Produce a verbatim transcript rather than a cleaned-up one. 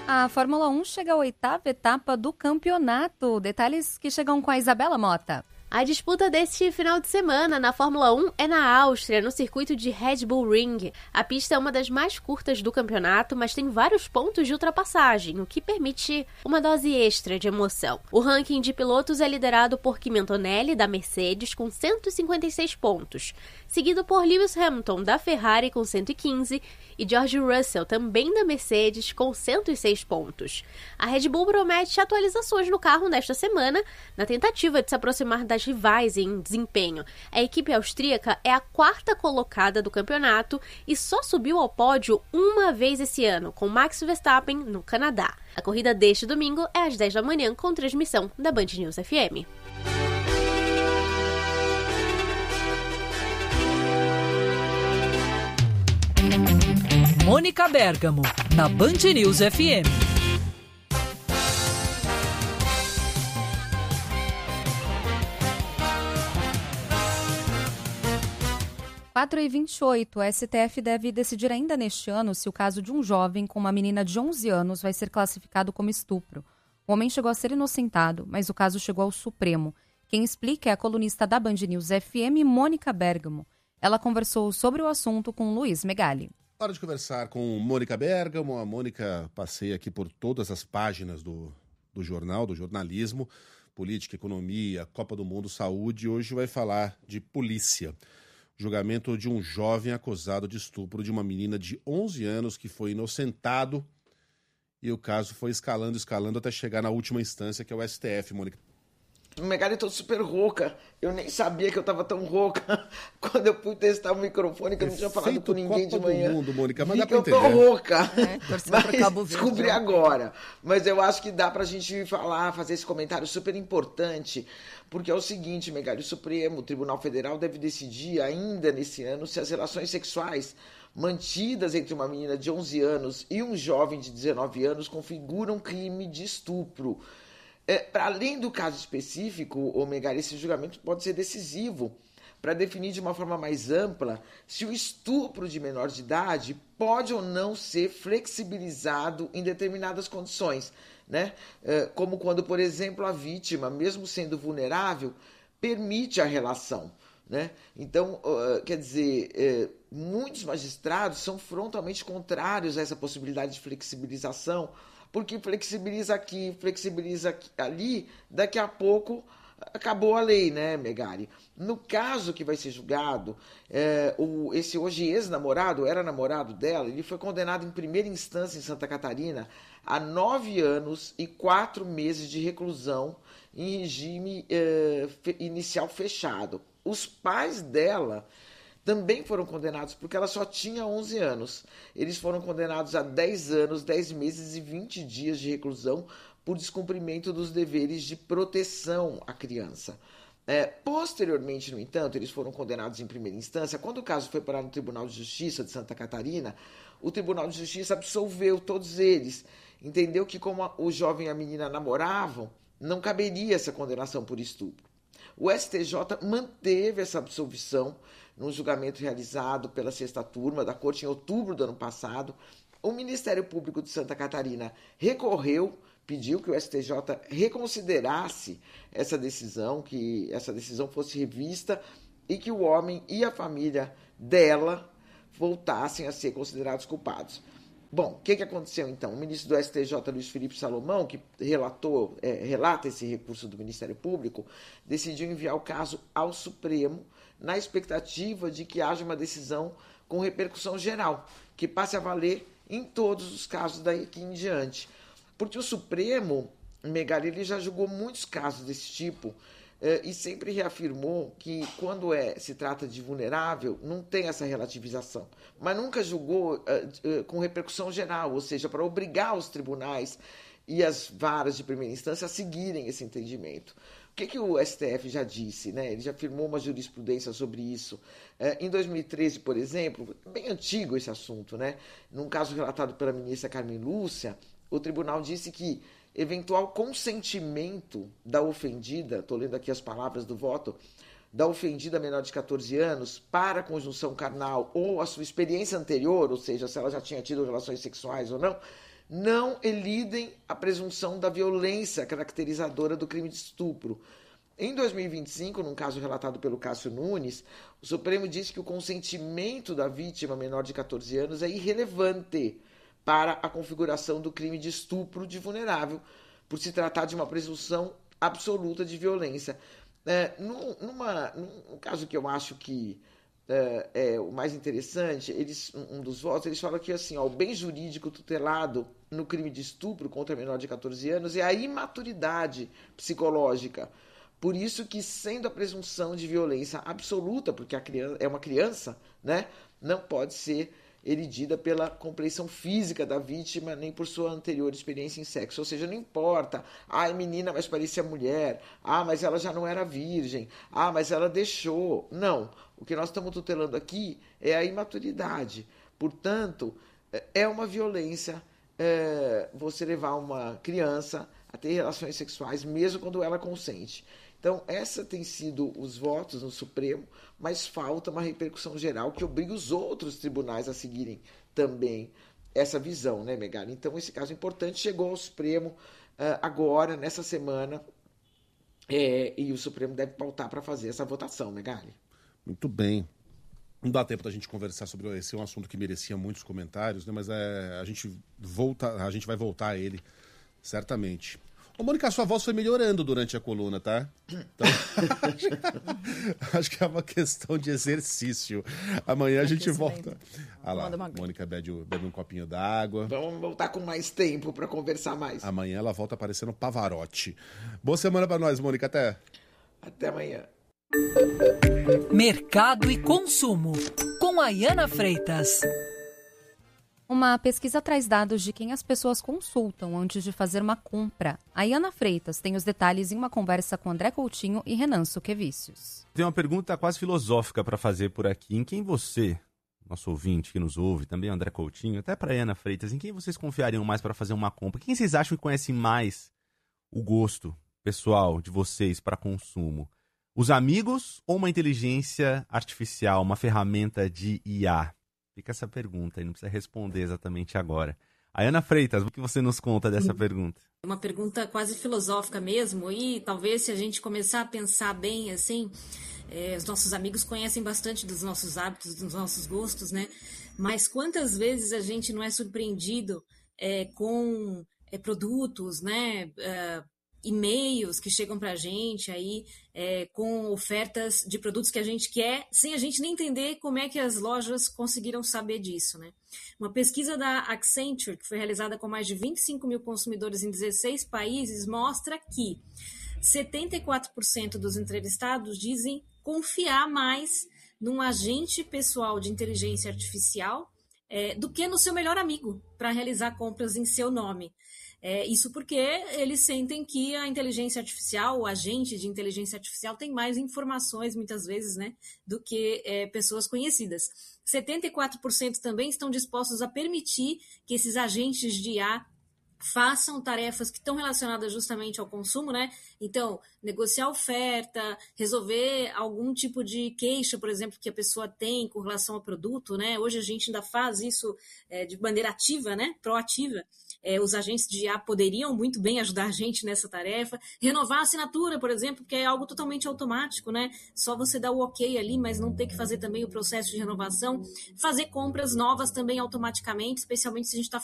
A Fórmula um chega à oitava etapa do campeonato. Detalhes que chegam com a Isabela Mota. A disputa deste final de semana na Fórmula um é na Áustria, no circuito de Red Bull Ring. A pista é uma das mais curtas do campeonato, mas tem vários pontos de ultrapassagem, o que permite uma dose extra de emoção. O ranking de pilotos é liderado por Kimi Antonelli, da Mercedes, com cento e cinquenta e seis pontos, seguido por Lewis Hamilton, da Ferrari, com cento e quinze, e George Russell, também da Mercedes, com cento e seis pontos. A Red Bull promete atualizações no carro nesta semana, na tentativa de se aproximar das rivais em desempenho. A equipe austríaca é a quarta colocada do campeonato e só subiu ao pódio uma vez esse ano, com Max Verstappen no Canadá. A corrida deste domingo é às dez da manhã, com transmissão da Band News F M. Mônica Bergamo, na Band News F M. quatro e vinte e oito, o S T F deve decidir ainda neste ano se o caso de um jovem com uma menina de onze anos vai ser classificado como estupro. O homem chegou a ser inocentado, mas o caso chegou ao Supremo. Quem explica é a colunista da Band News F M, Mônica Bergamo. Ela conversou sobre o assunto com Luiz Megali. Hora de conversar com Mônica Bergamo. A Mônica passeia aqui por todas as páginas do, do jornal, do jornalismo, política, economia, Copa do Mundo, saúde. Hoje vai falar de polícia. Julgamento de um jovem acusado de estupro de uma menina de onze anos que foi inocentado e o caso foi escalando, escalando até chegar na última instância, que é o S T F, Mônica. Megali, tô super rouca. Eu nem sabia que eu tava tão rouca quando eu fui testar o microfone, que eu não tinha falado com ninguém Copa de manhã. Do mundo, Mônica, mas Vi dá que pra eu entender. tô rouca. É, torcendo mas pro Cabo Verde, descobri né? agora. Mas eu acho que dá pra gente falar, fazer esse comentário super importante, porque é o seguinte, Megali, o Supremo Tribunal Federal deve decidir ainda nesse ano se as relações sexuais mantidas entre uma menina de onze anos e um jovem de dezenove anos configuram crime de estupro. É, para além do caso específico, o Megali, esse julgamento pode ser decisivo para definir de uma forma mais ampla se o estupro de menor de idade pode ou não ser flexibilizado em determinadas condições, né? É, como quando, por exemplo, a vítima, mesmo sendo vulnerável, permite a relação, né? Então, uh, quer dizer, uh, muitos magistrados são frontalmente contrários a essa possibilidade de flexibilização, porque flexibiliza aqui, flexibiliza aqui, ali, daqui a pouco acabou a lei, né, Megali? No caso que vai ser julgado, é, o, esse hoje ex-namorado, era namorado dela, ele foi condenado em primeira instância em Santa Catarina a nove anos e quatro meses de reclusão em regime é, fe, inicial fechado. Os pais dela também foram condenados, porque ela só tinha onze anos. Eles foram condenados a dez anos, dez meses e vinte dias de reclusão por descumprimento dos deveres de proteção à criança. É, posteriormente, no entanto, eles foram condenados em primeira instância. Quando o caso foi parar no Tribunal de Justiça de Santa Catarina, o Tribunal de Justiça absolveu todos eles. Entendeu que, como o jovem e a menina namoravam, não caberia essa condenação por estupro. O S T J manteve essa absolvição num julgamento realizado pela sexta turma da Corte em outubro do ano passado. O Ministério Público de Santa Catarina recorreu, pediu que o S T J reconsiderasse essa decisão, que essa decisão fosse revista e que o homem e a família dela voltassem a ser considerados culpados. Bom, o que, que aconteceu então? O ministro do S T J, Luiz Felipe Salomão, que relatou, é, relata esse recurso do Ministério Público, decidiu enviar o caso ao Supremo na expectativa de que haja uma decisão com repercussão geral, que passe a valer em todos os casos daqui em diante. Porque o Supremo, Megali, ele já julgou muitos casos desse tipo eh, e sempre reafirmou que quando é, se trata de vulnerável, não tem essa relativização. Mas nunca julgou eh, eh, com repercussão geral, ou seja, para obrigar os tribunais e as varas de primeira instância a seguirem esse entendimento. O que, que o S T F já disse, né? Ele já firmou uma jurisprudência sobre isso. É, em dois mil e treze, por exemplo, bem antigo esse assunto, né? Num caso relatado pela ministra Carmen Lúcia, o tribunal disse que eventual consentimento da ofendida, estou lendo aqui as palavras do voto, da ofendida menor de catorze anos para a conjunção carnal ou a sua experiência anterior, ou seja, se ela já tinha tido relações sexuais ou não, não elidem a presunção da violência caracterizadora do crime de estupro. Em dois mil e vinte e cinco, num caso relatado pelo Cássio Nunes, o Supremo disse que o consentimento da vítima menor de catorze anos é irrelevante para a configuração do crime de estupro de vulnerável, por se tratar de uma presunção absoluta de violência. É, num, numa, num caso que eu acho que é, é o mais interessante, eles, um dos votos, eles falam que assim, ó, o bem jurídico tutelado no crime de estupro contra menor de catorze anos é a imaturidade psicológica. Por isso que, sendo a presunção de violência absoluta, porque a criança é uma criança, né, não pode ser eridida pela compreensão física da vítima, nem por sua anterior experiência em sexo. Ou seja, não importa, ah, é menina, mas parecia mulher, ah, mas ela já não era virgem, ah, mas ela deixou. Não, o que nós estamos tutelando aqui é a imaturidade. Portanto, é uma violência é, você levar uma criança a ter relações sexuais, mesmo quando ela consente. Então, essa tem sido os votos no Supremo, mas falta uma repercussão geral que obriga os outros tribunais a seguirem também essa visão, né, Megali? Então, esse caso importante chegou ao Supremo uh, agora, nessa semana, é, e o Supremo deve pautar para fazer essa votação, Megali. Muito bem. Não dá tempo da gente conversar sobre esse, é um assunto que merecia muitos comentários, né, mas é, a, gente volta, a gente vai voltar a ele, certamente. Ô, Mônica, a sua voz foi melhorando durante a coluna, tá? Então, acho que é uma questão de exercício. Amanhã a gente volta. Ah lá, Mônica bebe, bebe um copinho d'água. Vamos voltar com mais tempo para conversar mais. Amanhã ela volta parecendo Pavarotti. Boa semana para nós, Mônica. Até. Até amanhã. Mercado e consumo, com Ayana Freitas. Uma pesquisa traz dados de quem as pessoas consultam antes de fazer uma compra. A Ayana Freitas tem os detalhes em uma conversa com André Coutinho e Renan Suquevicius. Tem uma pergunta quase filosófica para fazer por aqui. Em quem você, nosso ouvinte que nos ouve, também André Coutinho, até para a Ayana Freitas, em quem vocês confiariam mais para fazer uma compra? Quem vocês acham que conhecem mais o gosto pessoal de vocês para consumo? Os amigos ou uma inteligência artificial, uma ferramenta de I A? Fica essa pergunta aí, não precisa responder exatamente agora. Ayana Freitas, o que você nos conta dessa pergunta? É uma pergunta quase filosófica mesmo, e talvez se a gente começar a pensar bem assim, é, os nossos amigos conhecem bastante dos nossos hábitos, dos nossos gostos, né? Mas quantas vezes a gente não é surpreendido é, com é, produtos, né? É, e-mails que chegam para a gente aí é, com ofertas de produtos que a gente quer, sem a gente nem entender como é que as lojas conseguiram saber disso, né? Uma pesquisa da Accenture, que foi realizada com mais de vinte e cinco mil consumidores em dezesseis países, mostra que setenta e quatro por cento dos entrevistados dizem confiar mais num agente pessoal de inteligência artificial é, do que no seu melhor amigo para realizar compras em seu nome. É, isso porque eles sentem que a inteligência artificial, o agente de inteligência artificial tem mais informações, muitas vezes, né, do que é, pessoas conhecidas. setenta e quatro por cento também estão dispostos a permitir que esses agentes de I A façam tarefas que estão relacionadas justamente ao consumo, né? Então, negociar oferta, resolver algum tipo de queixa, por exemplo, que a pessoa tem com relação ao produto, né? Hoje a gente ainda faz isso é, de maneira ativa, né? Proativa. É, os agentes de I A poderiam muito bem ajudar a gente nessa tarefa. Renovar a assinatura, por exemplo, que é algo totalmente automático, né? Só você dar o ok ali, mas não ter que fazer também o processo de renovação. Fazer compras novas também automaticamente, especialmente se a gente está